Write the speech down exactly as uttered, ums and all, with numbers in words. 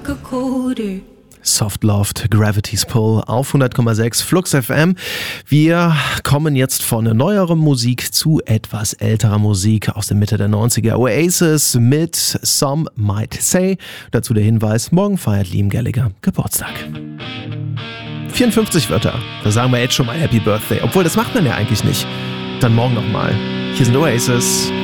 like a coder. Soft Loved, Gravity's Pull auf hundert Komma sechs Flux F M. Wir kommen jetzt von neuerer Musik zu etwas älterer Musik aus der Mitte der neunziger. Oasis mit Some Might Say. Dazu der Hinweis, morgen feiert Liam Gallagher Geburtstag. vierundfünfzig Wörter. Da sagen wir jetzt schon mal Happy Birthday. Obwohl, das macht man ja eigentlich nicht. Dann morgen nochmal. Hier sind Oasis.